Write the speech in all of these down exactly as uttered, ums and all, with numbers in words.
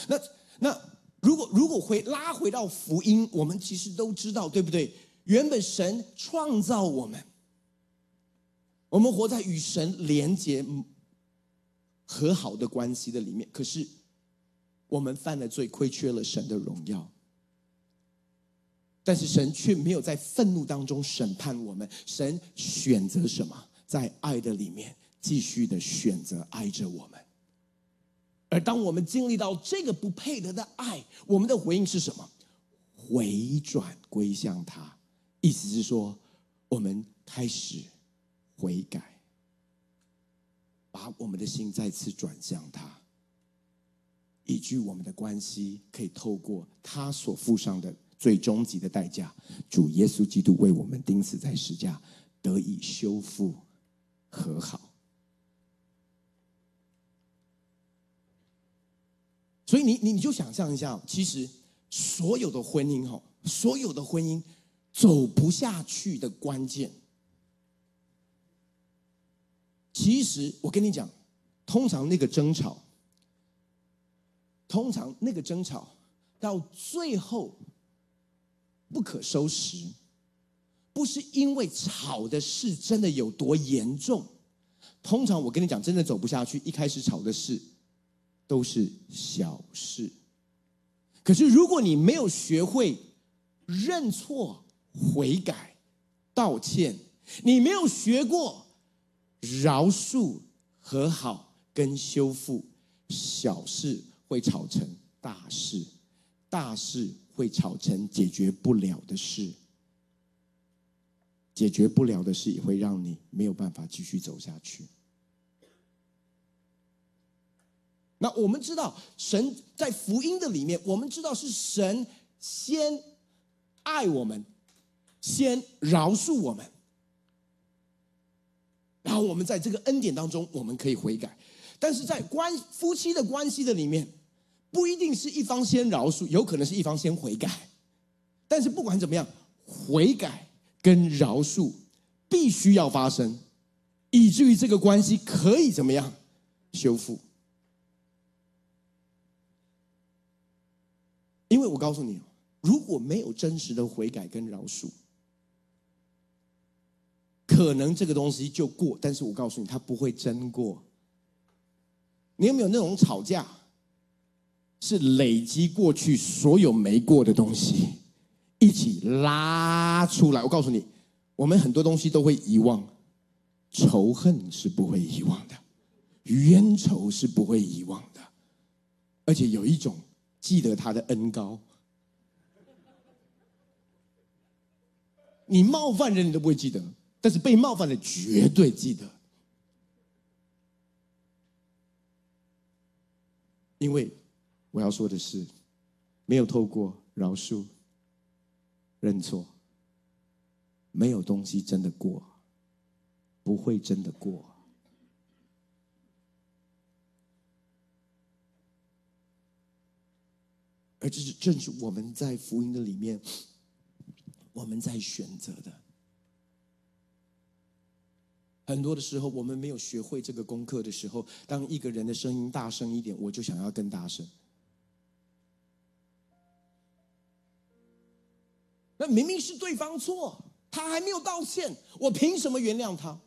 那那如果如果回拉回到福音，我们其实都知道，对不对？原本神创造我们，我们活在与神连结和好的关系的里面，可是我们犯了罪，亏缺了神的荣耀。但是神却没有在愤怒当中审判我们，神选择什么？在爱的里面继续的选择爱着我们。而当我们经历到这个不配得的爱，我们的回应是什么？回转归向他。意思是说，我们开始悔改，把我们的心再次转向他，以致我们的关系可以透过他所付上的最终极的代价，主耶稣基督为我们钉死在十架，得以修复和好。所以你你你就想象一下，其实所有的婚姻哈，所有的婚姻走不下去的关键，其实我跟你讲，通常那个争吵，通常那个争吵到最后不可收拾，不是因为吵的事真的有多严重。通常我跟你讲，真的走不下去，一开始吵的事都是小事。可是如果你没有学会认错、悔改、道歉，你没有学过饶恕、和好跟修复，小事会吵成大事，大事会吵成解决不了的事，解决不了的事也会让你没有办法继续走下去。那我们知道，神在福音的里面，我们知道是神先爱我们，先饶恕我们，然后我们在这个恩典当中，我们可以悔改。但是在关夫妻的关系的里面，不一定是一方先饶恕，有可能是一方先悔改。但是不管怎么样，悔改跟饶恕必须要发生，以至于这个关系可以怎么样修复。因为我告诉你，如果没有真实的悔改跟饶恕，可能这个东西就过，但是我告诉你，它不会真过。你有没有那种吵架是累积过去所有没过的东西一起拉出来？我告诉你，我们很多东西都会遗忘，仇恨是不会遗忘的，冤仇是不会遗忘的，而且有一种记得他的恩膏，你冒犯人你都不会记得，但是被冒犯的绝对记得。因为我要说的是，没有透过饶恕、认错，没有东西真的过，不会真的过。而这是正是我们在福音的里面，我们在选择的。很多的时候，我们没有学会这个功课的时候，当一个人的声音大声一点，我就想要更大声。那明明是对方错，他还没有道歉，我凭什么原谅他？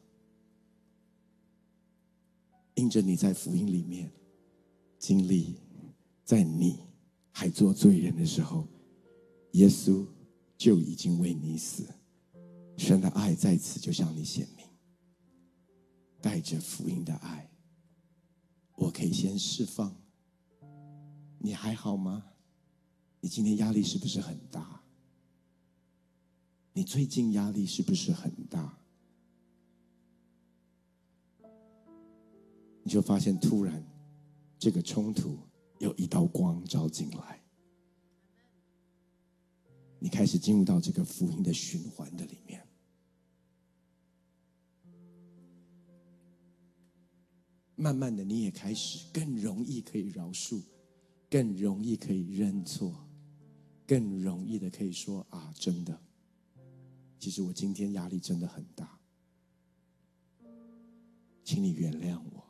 因着你在福音里面经历，在你还做罪人的时候，耶稣就已经为你死，神的爱在此就向你显明。带着福音的爱，我可以先释放。你还好吗？你今天压力是不是很大？你最近压力是不是很大？你就发现突然这个冲突有一道光照进来，你开始进入到这个福音的循环的里面。慢慢的你也开始更容易可以饶恕，更容易可以认错，更容易的可以说啊，真的，其实我今天压力真的很大，请你原谅我。